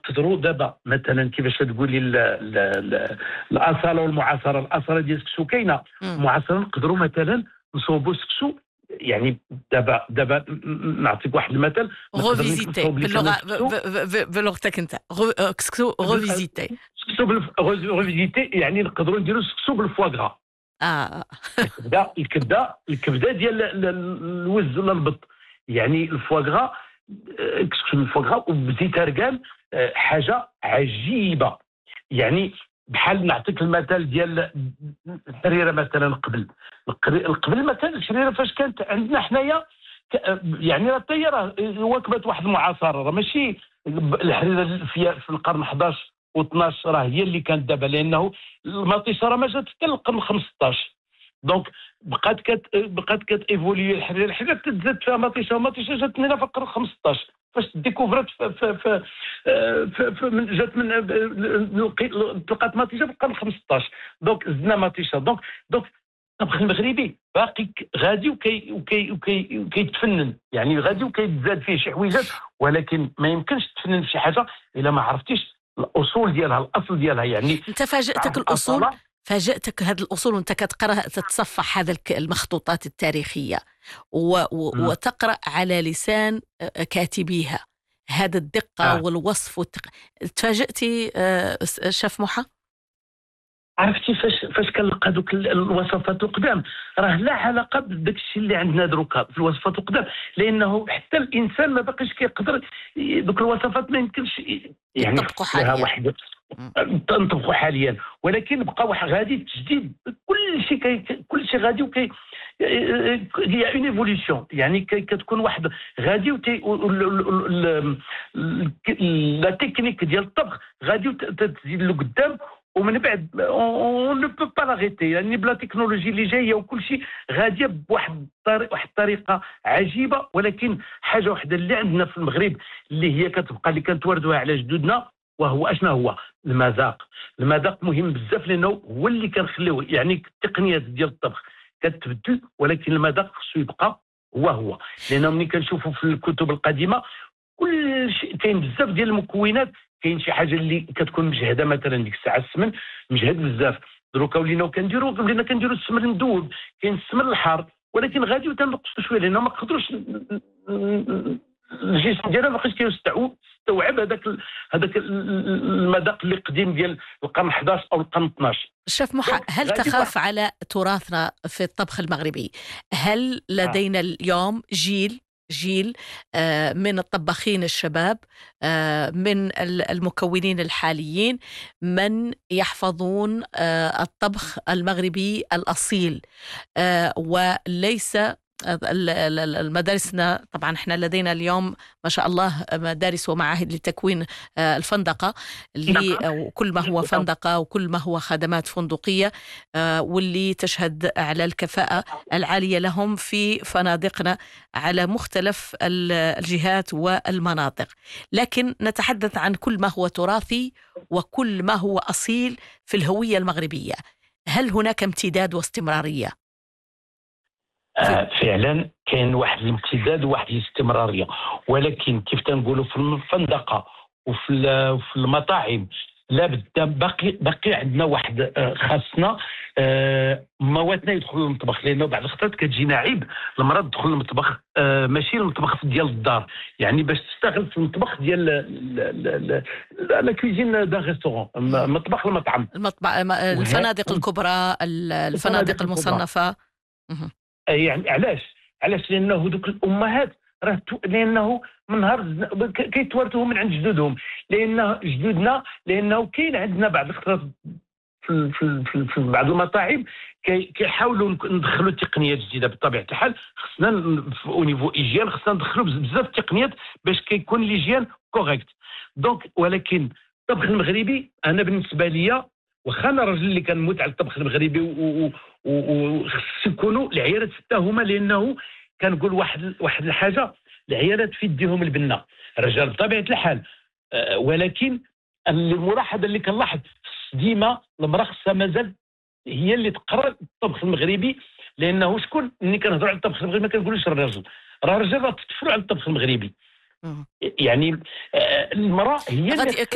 نقدروا دابا مثلا كيفاش تقولي الاصاله والمعاصره. الاصاله ديال السكسو كاينه، المعاصره نقدروا مثلا نصوبوا السكسو. يعني دابا نعطيك واحد المثل. روفيزيتي بلغتك انت، سكسو روفيزيتي. سكسو روفيزيتي يعني نقدروا نديروا سكسو بالفواغرا. الكبده ديال الوز ولا البط، يعني الفواغرا، سكسو بالفواغرا وبزيت اركان، حاجه عجيبه. يعني بحال نعطيك المثال ديال الحريره مثلا. قبل مثلا الحريره فاش كانت عندنا حنايا، يعني راه واكبت واحد المعاصره، راه ماشي الحريره في القرن 11 و12 راه هي اللي كانت دابا، لانه المطيشه راه ما جات حتى القرن 15. دونك بقات ايفوليو الحريره تزاد فيها مطيشه، ومطيشه جات لنا في القرن 15 فاش ديكوفرات جات من تلقات مطيشه في القرن 15. دونك زدنا مطيشه. دونك الطبخ المغربي باقي غادي وكيتفنن، يعني غادي وكيتزاد فيه شي حويجات، ولكن ما يمكنش تفنن في شي حاجه الا ما عرفتيش الاصول ديالها، الاصل ديالها. يعني انت فاجأتك الاصول، فاجأتك هذه الاصول وانت كتقرا تتصفح هذا المخطوطات التاريخيه وتقرا على لسان كاتبيها، هذا الدقه والوصف تفاجأتي شاف محا؟ عرفتي فاش كنلقى دوك الوصفات القدام، راه لا علاقه بداك الشيء اللي عندنا دروكا في الوصفات القدام، لانه حتى الانسان ما باقيش كيقدر دوك الوصفات، ما يمكنش يعني يطبقوا حاليا. نطبقوا حاليا، ولكن بقى واحد غادي تجديد. كل شيء غادي هي اون ايفوليسيون، يعني كتكون واحد غادي لا تكنيك ديال الطبخ غادي تزيد له قدام، ومن بعد اون نو بو با لاغيتي، يعني بلا تكنولوجي اللي جايه وكل شيء غاديه بواحد الطريقه عجيبه. ولكن حاجه وحده اللي عندنا في المغرب اللي هي كتبقى، اللي كنتواردوها على جدودنا، وهو اشنا هو المذاق مهم بزاف، لانه هو اللي كنخليوه. يعني التقنيات ديال الطبخ كتبدل، ولكن المذاق خصو يبقى هو. لانه ملي كنشوفوا في الكتب القديمه كل شيء كاين بزاف ديال المكونات. كاين شي حاجه اللي كتكون مجهده، مثلا ديك الساعه السمن مجهد بزاف. دروكا ولينا كنديروا السمن مذوب، كاين السمن الحار، ولكن غادي تنقصوا شويه، لانه ما نقدروش الجسم ديالنا ما بقاش كيستوعب هذاك المذاق اللي قديم ديال القرن 11 او القرن 12. شيف محا، هل تخاف على تراثنا في الطبخ المغربي؟ هل لدينا اليوم جيل من الطباخين الشباب، من المكونين الحاليين، من يحفظون الطبخ المغربي الأصيل، وليس مدارسنا؟ طبعا احنا لدينا اليوم ما شاء الله مدارس ومعاهد لتكوين الفندقة، اللي وكل ما هو فندقة وكل ما هو خدمات فندقية، واللي تشهد على الكفاءة العالية لهم في فنادقنا على مختلف الجهات والمناطق. لكن نتحدث عن كل ما هو تراثي وكل ما هو أصيل في الهوية المغربية. هل هناك امتداد واستمرارية؟ فعلا كاين واحد الامتداد وواحد الاستمراريه، ولكن كيف تنقولوا في الفندقه وفي المطاعم لابد باقي عندنا واحد خاصنا مواتنا يدخلوا للمطبخ، لانه بعض الخطات كتجينا عيب المراه تدخل للمطبخ، ماشي المطبخ ديال الدار، يعني باش تشتغل في المطبخ ديال لا كوزين دا ريستورون، مطبخ المطعم، الفنادق الكبرى، الفنادق المصنفه. يعني علاش لانه دوك الامهات لانه من نهار كيتوارثوه من عند جدودهم، لانه كاين عندنا بعض الخطرات في بعض المطاعم كيحاولوا ندخلوا تقنيات جديده. بطبيعه الحال خصنا او نيفو ايجيان خصنا ندخلوا بزاف التقنيات باش كيكون ليجيان كوريكت. دونك ولكن الطبخ المغربي انا بالنسبه ليا، واخا انا راجل اللي كنموت على الطبخ المغربي وخص يكونوا العيالات حتى هما، لانه كنقول واحد الحاجه، العيالات في يديهم البنه، الرجال بطبيعه الحال، ولكن الملاحظه اللي كنلاحظ ديما المراه خصها مازال هي اللي تقرر الطبخ المغربي، لانه شكون ملي كنهضروا على الطبخ المغربي ما كنقولوش الرجل، الرجال تطفلوا على الطبخ المغربي. يعني المراه هي اللي